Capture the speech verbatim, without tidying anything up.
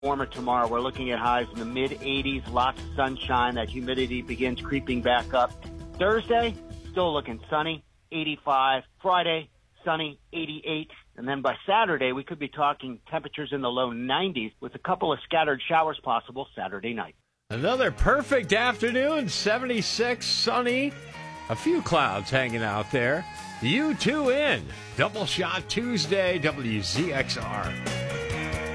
warmer tomorrow. We're looking at highs in the mid eighties, lots of sunshine. That humidity begins creeping back up. Thursday, still looking sunny, eighty-five. Friday, sunny, eighty-eight. And then by Saturday, we could be talking temperatures in the low nineties with a couple of scattered showers possible Saturday night. Another perfect afternoon, seventy-six, sunny. A few clouds hanging out there. You two in. Double Shot Tuesday, W Z X R.